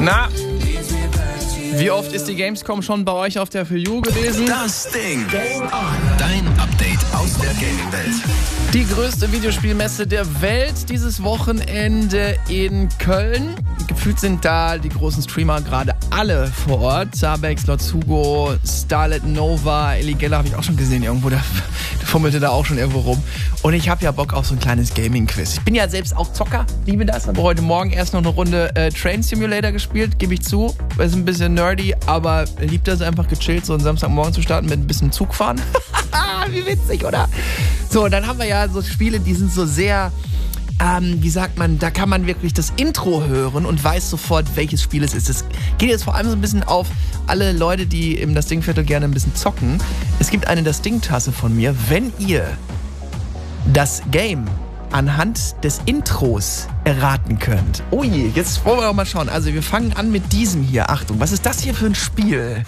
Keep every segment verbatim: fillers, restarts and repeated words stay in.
Na, wie oft ist die Gamescom schon bei euch auf der For You gewesen? Das Ding. Game On. Dein Update aus der Gaming-Welt. Die größte Videospielmesse der Welt dieses Wochenende in Köln. Gefühlt sind da die großen Streamer gerade alle vor Ort. Zabex, Lotsugo, Starlet Nova, Eligella habe ich auch schon gesehen irgendwo. Der, der fummelte da auch schon irgendwo rum. Und ich habe ja Bock auf so ein kleines Gaming-Quiz. Ich bin ja selbst auch Zocker, liebe das. Habe heute Morgen erst noch eine Runde äh, Train Simulator gespielt, gebe ich zu. Ist ein bisschen nerdy, aber liebt das einfach gechillt, so einen Samstagmorgen zu starten mit ein bisschen Zug fahren. Wie witzig, oder? So, dann haben wir ja so Spiele, die sind so sehr... Ähm, wie sagt man, da kann man wirklich das Intro hören und weiß sofort, welches Spiel es ist. Das geht jetzt vor allem so ein bisschen auf alle Leute, die im Das Ding-Viertel gerne ein bisschen zocken. Es gibt eine Das Ding-Tasse von mir. Wenn ihr das Game anhand des Intros erraten könnt. Oh je, jetzt wollen wir auch mal schauen. Also wir fangen an mit diesem hier. Achtung, was ist das hier für ein Spiel?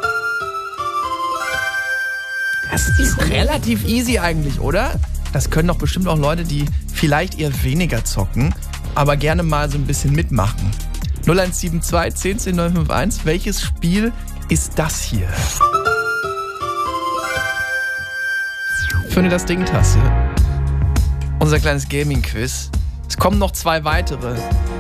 Das ist relativ easy eigentlich, oder? Das können doch bestimmt auch Leute, die vielleicht eher weniger zocken, aber gerne mal so ein bisschen mitmachen. null eins sieben zwei, eins null zehn, neun fünf eins. Welches Spiel ist das hier? Für eine Das Ding-Tasse. Unser kleines Gaming-Quiz. Es kommen noch zwei weitere.